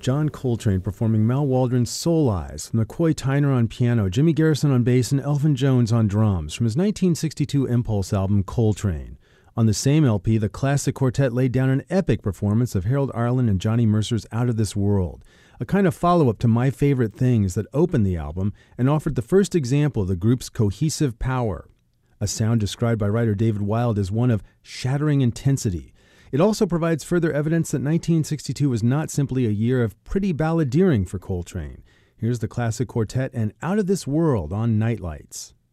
John Coltrane performing Mal Waldron's Soul Eyes, with McCoy Tyner on piano, Jimmy Garrison on bass, and Elvin Jones on drums, from his 1962 Impulse album Coltrane. On the same LP, the classic quartet laid down an epic performance of Harold Arlen and Johnny Mercer's Out of This World, a kind of follow-up to My Favorite Things that opened the album and offered the first example of the group's cohesive power, a sound described by writer David Wilde as one of shattering intensity. It also provides further evidence that 1962 was not simply a year of pretty balladeering for Coltrane. Here's the classic quartet and Out of This World on Nightlights.